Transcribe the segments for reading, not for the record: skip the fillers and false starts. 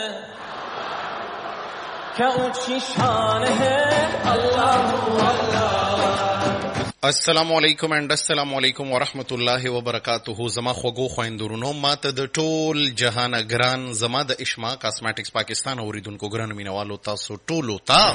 السلام علیکم and السلام علیکم ورحمت الله وبرکاته. زما خوږو خويندورونو، ماته د ټول جهان ګران، زما د اشما کاسمیټکس پاکستان اوریدونکو ګران مینوالو، تاسو ټولو ته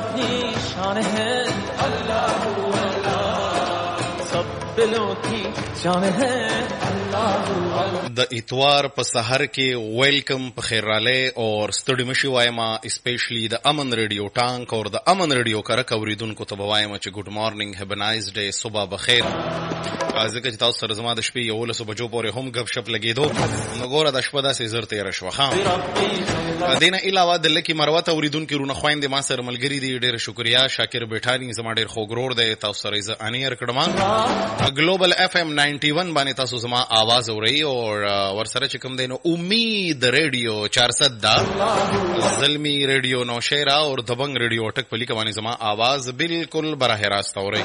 د اتوار په سحر کې ویلکم، په خیر رالی اور ستړي مشي وایم، اسپیشلی د امن ریډیو ټانک اور د امن ریډیو کرک اوریدونکو ته وایم چې ګډ مارنینګ، هیو ا نایس ډے، صبح بخیر. ځکه چې تاسو سره زما د شپې 11 بجو پورې هم غب شپ لګیدو، نو ګوره د شپه داسې زر تیر شو. ها دینه علاوه د لکی مروت اوریدونکو رونه خويندې ما سره ملګری دي، ډېر شکریا. شاکر بیٹانی زما ډېر خوګرور دی، تاسو سره ز انیر کړم ګلوبل اف ام 91 باندې تاسو زما आवाज اورئ اور ورسره چې کوم دینو امید ریډیو 400 دا زلمی ریډیو نوشیرا اور دبنګ ریډیو ټک پلی کوي زما आवाज بالکل براه راست اورئ.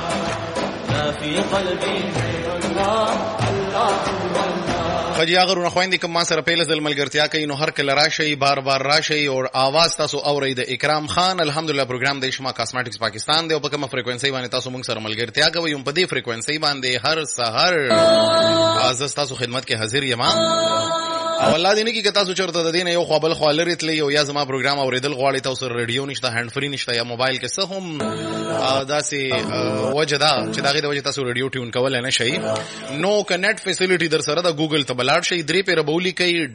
خجی اگرونه خويندې کوم ما سره پیله ځل ملګرتیا کوي، نو هر کله راشي، بار بار راشي اور आवाज تاسو اورئ د اکرام خان. الحمدلله پروګرام د اشما کاسمیټکس پاکستان دی او په کومه فریکوئنسي باندې تاسو موږ سره ملګرتیا کوي، هم په دې فریکوئنسي باندې هر سحر از تاسو خدمت کې حاضر یم. او الله دې نه کې تاسو چرته د دین یو خپل خالري تلې او یا زما پروګرام اوریدل غواړي، تاسو ریډیو نشته، هاند فری نشته، یا موبایل کې څه هم داسې وجدا چې داغه د وجه تاسو ریډیو ټیون کول نه شي، نو کنیکټ فیسیلیټي در سره د ګوګل ته بلاړ شي، درې پیر بولی کوي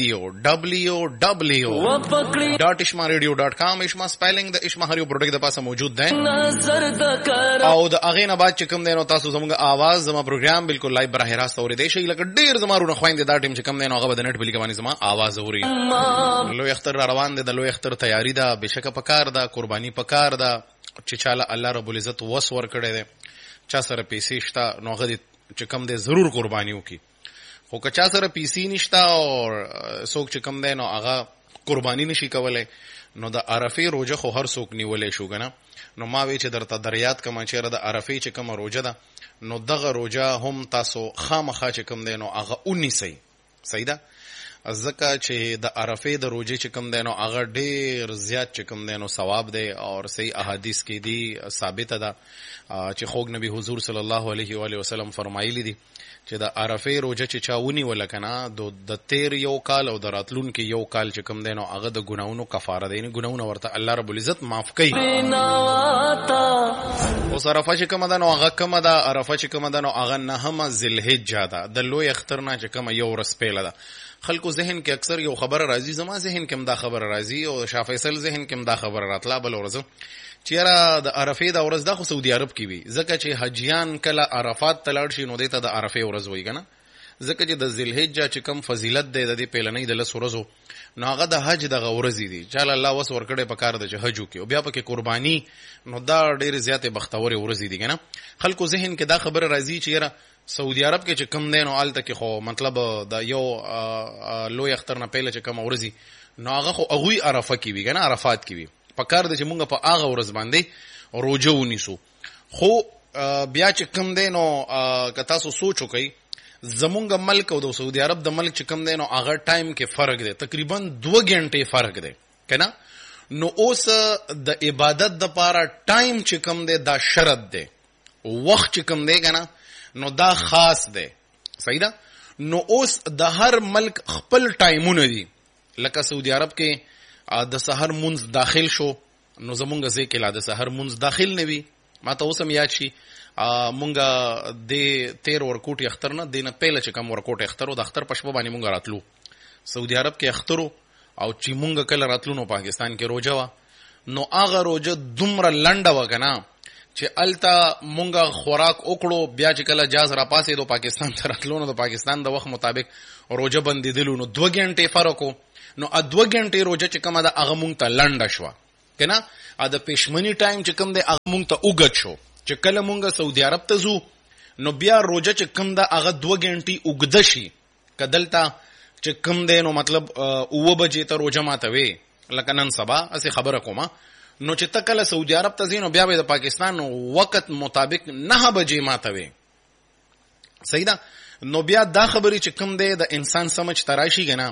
www.ishmaradio.com. اشما سپیلینګ د اشما هریو پروډکټ د پاسه موجود ده او د اغه نه بعد چې کوم دینو تاسو زموږه आवाज زما پروګرام بالکل لایو براه راست اوریدئ شي. لکه ډیر زمارونه خويندې دا ټیم چې کوم دینو هغه بدنټ بلی کوي زما आवाज اوري. لوی اختر را روان دي، د لوی اختر تیاری ده، بشکه پکار ده، قرباني پکار ده چې چاله الله رب العزت وس ور کړی ده، چا سره پیسې شته نو هغه چې کوم ده ضرور قرباني وکي، خو که چا سره پیسې نشته او څوک چې کوم ده نو هغه قرباني نشي کولای، نو د عرفه روزه خو هر څوک نیولې شو کنه. نو ما وی چې درته دریات کما چیرې د عرفه چې کوم روزه ده، نو دغه روزه هم تاسو خامخا چې کوم ده نو هغه 19 صحیح ده. ځکه چې د عرفه د روزې چې کوم دی نو هغه ډېر زیات چې کوم دی نو ثواب دی، او صحیح احادیث کې دي ثابته ده چې خوږ نبی حضور صلی الله علیه و آله وسلم فرمایلی دي چې د عرفه روزه چې چاونی ولکنه د تیر یو کال او د راتلون کې یو کال چې کوم دی نو هغه د ګناونو کفاره دی، نه ګناونه ورته الله رب العزت معاف کوي. او عرفه چې کوم ده نو هغه کوم ده، عرفه چې کوم ده نو هغه نهمه ذوالحجه ده، د لوی اختر نه چې کوم یو ورځ پیله ده. خلکو ذهن کې اکثر یو خبر راځي، زما ذهن کې هم دا خبر راځي او شاه فیصل ذهن کې هم دا خبر راتلا بل ورځ چیرې د عرفه د ورځ د خو سعودي عرب کې وي، ځکه چې حجیان کله عرفات تلاړ شي نو دته د عرفه ورځ وایي کنه، ځکه چې د ذوالحجه چې کم فضیلت دی د دې پیلنې د لس ورځو نو هغه د حج د ورځې دي، چې الله وس ورکړي په کار د حج کې او بیا پکې قرباني، نو دا ډېر زیاته بختوري ورځې دي کنه. خلکو ذهن کې دا خبر راځي چې سعودي عرب کې چې کم دین او آلته کې خو مطلب د یو لوی اختر نه پهله چې کم ورځي نو هغه خو اغوی عرفه کې وي کنه، عرفات کې وي، پکار د چې مونږ په هغه ورځ باندې روزه ونیسو. خو بیا چې کم دین او که تاسو سوچ وکئ زمونږ ملک او د سعودي عرب د ملک چې کم دین او هغه ټایم کې فرق دی، تقریبا 2 غنټې فرق دی کنه. نو اوس د عبادت د پاره ټایم چې کم دی دا شرط دی، وخت چې کم دی کنه نو دا خاص دی، صحیح ده. نو اوس د هر ملک خپل ټایمونه دي، لکه سعودي عرب کې د سحر منځ داخل شو نو زمونږ ځکه لا د سحر منځ داخل نه وي. ما ته اوسم یاد شي مونږ د 13 ورکوټ اختر نه دینه پهله چې کوم ورکوټ اخترو د اختر پښبه باندې مونږ راتلو سعودي عرب کې اخترو، او چې مونږ کله راتلو نو پاکستان کې روزه وا، نو هغه روزه دومره لنډه وکنه چې التا مونږه خوراک وکړو، بیا چې کله جاز را پاسې دو پاکستان ته راتلو نو د پاکستان د وخت مطابق روزه بندیدلو، نو 2 غنټې فرق وو. نو 2 غنټې روزه چې کومه ده هغه مونږ ته لنډه شو کنه، د پښمنی ټایم چې کوم ده هغه مونږ ته اوږد شو. چې کله مونږه سعودي عرب ته ځو نو بیا روزه چې کوم ده هغه 2 غنټې اوږد شي، کدلته چې کوم ده نو مطلب 9 بجې ته روزه ماته وي لکه نن سبا اسې خبره کومه، نو چې تکله سعودي عرب ته زینو بیا به د پاکستان وخت مطابق 9 بجې ماته وي، صحیح ده. نو بیا دا خبرې چې کوم ده د انسان سمجھ تراشي کنه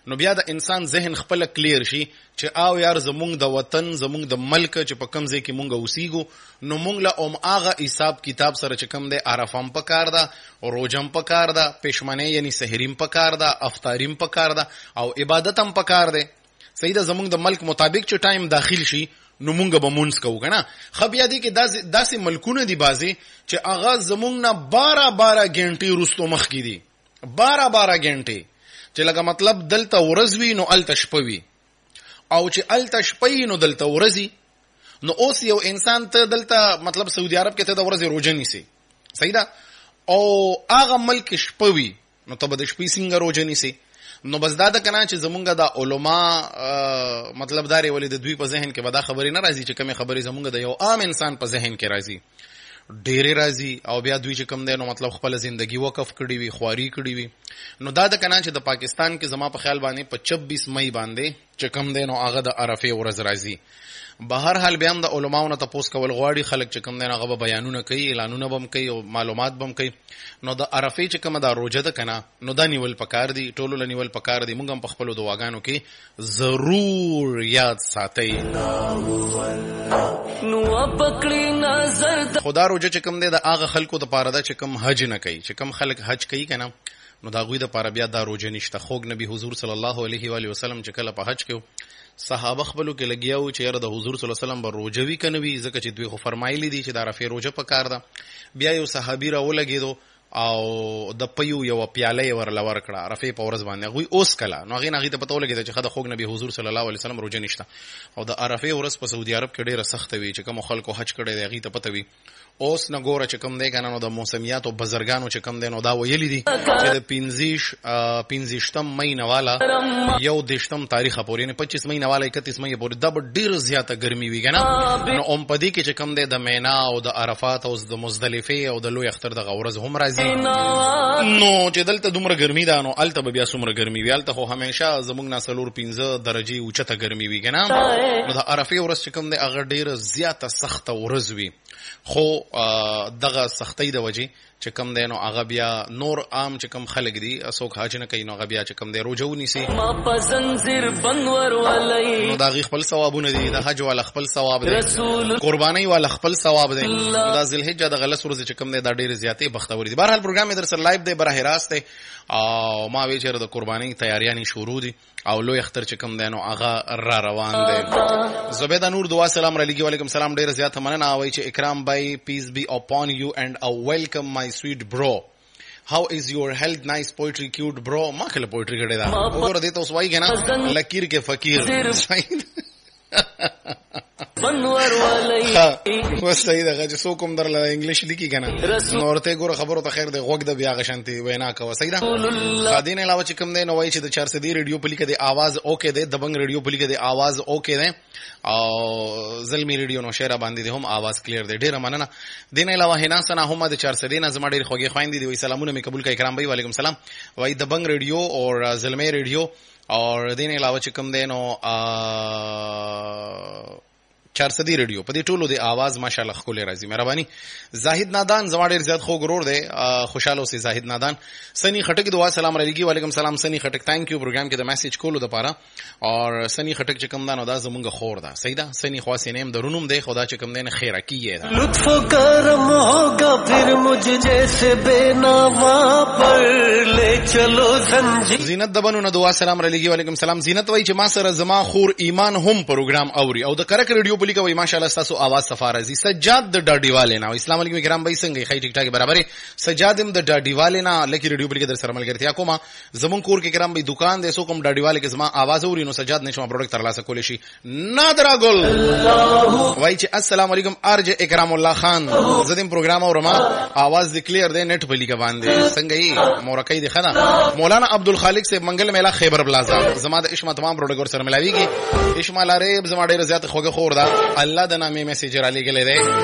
نو بیا د انسان ذهن خپل کلیر شي چې او یار زمونږ د وطن زمونږ د ملک چې په کم ځای کې مونږ اوسېږو نو مونږ له هغه حساب کتاب سره چې کم دی عرفه هم پکار ده روژه هم پکار ده پېشمنۍ یعنی سحري هم پکار ده افطاري هم پکار ده او عبادت هم پکار دی صحیح ده زمونږ د ملک مطابق چې ټایم داخل شي نو مونږ به مونځ کوو که نه ښه بیا دي کې داسې ملکونه دي بعضې چې هغه زمونږ نه 12 ګنټې وروستو مخکې دي 12 ګنټې چې لکه مطلب دلته ورځ وي نو هلته شپه وي او چې هلته شپه وي نو دلته ورځ نو اوس یو انسان ته دلته مطلب سعودي عرب کې ته د ورځې روژه نیسي صحیح ده او هغه ملک شپه وي نو ته به د شپې څنګه روژه نیسي نو بس دا ده که نه چې زمونږ د علما مطلب دا ولې د دوی په ذهن کې به دا خبرې نه راځي چې کومې خبرې زمونږ د یو عام انسان په ذهن کې راځي ډېرې راځي او بیا دوی چې کوم دی نو مطلب خپله زندگی وقف کړي وي خواري کړي وي نو دا ده که نه چې د پاکستان کې زما په خیال باندې په 26 مئی باندې چې کوم دی نو هغه د عرفې ورځ راځي به هر حال بیا هم د علماو نه تپوس کول غواړي خلک چې کوم دی هغه به بیانونه کوي اعلانونه به هم کوي او معلومات به هم کوي نو د عرفې چې کومه دا روژه ده که نه نو دا نیول پکار دي ټولو له نیول پکار دي مونږ هم په خپلو دعاګانو کې ضرور یاد ساتئ خو دا روژه چې کوم دی د هغه خلکو دپاره ده چې کوم حج نه کوي چې کوم خلک حج کوي که نه نو د هغوی دپاره بیا دا روژه نشته خوږ نبي حضور صلی الله علیه و وسلم چې کله په حج کې صحابه خپلو کې لګیا وو چې یاره د حضور صلی الله علیه وسلم به روژه وي که نه وي ځکه چې دوی خو فرمایلی دي چې د عرفې روژه پکار ده بیا یو صحابي راولګېدو او د پیو یو پیاله یې ورله ورکړه عرفې په ورځ باندې هغوی اوس کله نو هغې نه هغې ته پته ولګېده چې ښه د خوږ نبي حضور صلی الله علیه وسلم روژه نشته او د عرفې ورځ په سعودي عرب کې ډېره سخته وي چې کومو خلکو حج کړی دی هغې ته پته وي اوس نه ګوره چې کوم دی که نه نو د موسمیاتو بزرګانو چې کوم دی نو دا ویلي دي چې د 15 مئی نه واله 21 تاریخه پورې یعنې 25 مئی نه واله 31 مئی پورې دا به ډېره زیاته ګرمي وي که نه نو هم په دې کې چې کوم دی د مینا او د عرفات او د مزدلفې او د لوی اختر دغه ورځ هم راځي نو چې دلته دومره ګرمي ده نو هلته به بیا څومره ګرمي وي هلته خو همیشه زموږ نه 4-5 درجې اوچته ګرمي وي که نه نو د عرفې ورځ چې کوم دی هغه ډېره زیاته سخته ورځ وي خو دغه سختۍ د وجې چې کم دی نو هغه بیا نور عام چې کم خلک دي څوک حج نه کوي نو هغه بیا چې کم دی روژه ونیسي نو د هغې خپل ثوابونه دي د حج والا خپل ثواب دی قربانۍ والا خپل ثواب دی دا ذوالحجه دغه 10 ورځې چې کم دی دا ډېرې زیاتې بختورې دي بهرحال پروګرام یې در سره لایف دی براه راست دی او ما وی چېرې د قربانۍ تیاریانې شروع دي او لوی اختر چې کوم دی نو هغه را روان دی زبیده نور دعا سلام را لیږي وعلیکم سلام ډېره زیاته مننه وایي چې اکرام بھائی peace be upon you and welcome my sweet bro how is your health nice poetry cute bro ما کله poetry کړې ده وګوره دې ته اوس وایي که نه لکیر کې فقیر صحیح ده چې څوک هم درله انګلیش لیکي که نه نو ورته ګوره خبرو ته خیر دی غوږ د بیا هغه شانتې وینا کوه صحیح ده دې نه علاوه چې کوم دی نو وایي چې د 400 ریډیو په لیکه دی آواز اوکې دی دبنګ ریډیو په لیکه دی آواز اوکې دی او زلمی ریډیو نو شعر باندې دی هم آواز کلیر دی ډېره مننه دې نه علاوه هنا سنا هم د 400 نه زما ډېرې خوږې خویندې دي وایي سلامونه مې قبول کړئ اکرام بھائی وعلیکم سلام وایي دبنګ ریډیو اور زلمی ریډیو اور دې نه علاوه چې کوم دی نو 400 ریډیو په دې ټولو د आवाज ماشاءالله ښکلی راځي مهرباني زاهد نادان زما ډېر زیات خوږ ورور دی خوشحاله اوسئ زاهد نادان سنی خټک دعا سلام علیکم وعلیکم سلام سنی خټک تhank you پروګرام کې د میسج کولو دپاره اور سنی خټک چې کوم دا نو دا زمونږ خور ده صحیح ده سنی خواص نیم درونم دی خدا چې کوم دی نه خیرکی یې ده لطف کرم ہوگا پھر مجھ جیسے بے نوا پر لے چلو زنجیر زینت دبنو نه دعا سلام علیکم وعلیکم سلام زینت وایي چې ما سره زما خور ایمان هم پروګرام اوري او د کرک ریډیو په لیکه وایي ماشاءالله ستاسو آواز صفا راځي سجاد د ډاډیوالې نه اسلام علیکم کرام بھائی څنګه ښه ټیک ټاک برابرې سجاد هم د ډاډیوالې نه لکه ریډیو په لیکه در سره ملګرتیا کومه زمون کور کې کرام بھائی دکان دی څوک هم ډاډیوالې کې زما آواز اوري نو سجاد نشم پروډکټ ترلاسه کولی شي نادرا ګل وایي چې السلام علیکم ارج اکرام الله خان زدم پروګرام اورم آواز د کلیر دی نت په لیکه باندې څنګه یې مورکې دی خنا مولانا عبدالخالق سے منګل میلا خیبر پلازا زما د اشما تمام پروډکټ سره ملاویږي اشما لاره زما ډېر زیات خوږه خور ده الله د نامې میسج را لګلې ده